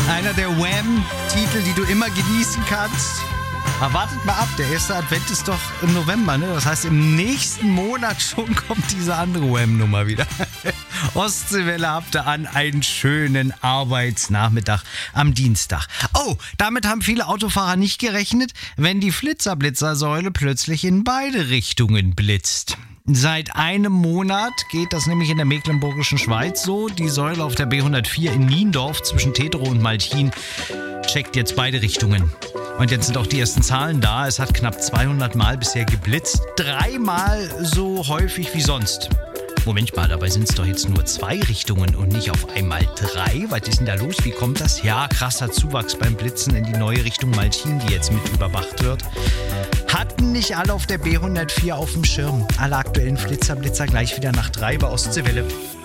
Einer der Wham-Titel, die du immer genießen kannst. Aber wartet mal ab, der erste Advent ist doch im November, ne? Das heißt, im nächsten Monat schon kommt diese andere Wham-Nummer wieder. Ostseewelle habt ihr an, einen schönen Arbeitsnachmittag am Dienstag. Oh, damit haben viele Autofahrer nicht gerechnet, wenn die Flitzer-Blitzer-Säule plötzlich in beide Richtungen blitzt. Seit einem Monat geht das nämlich in der Mecklenburgischen Schweiz so. Die Säule auf der B104 in Niendorf zwischen Tetero und Malchin checkt jetzt beide Richtungen. Und jetzt sind auch die ersten Zahlen da. Es hat knapp 200 Mal bisher geblitzt. 3-mal so häufig wie sonst. Moment mal, dabei sind es doch jetzt nur 2 Richtungen und nicht auf einmal 3. Was ist denn da los? Wie kommt das? Ja, krasser Zuwachs beim Blitzen in die neue Richtung Malchin, die jetzt mit überwacht wird. Hatten nicht alle auf der B104 auf dem Schirm. Alle aktuellen Flitzer gleich wieder nach 3 bei Ostseewelle.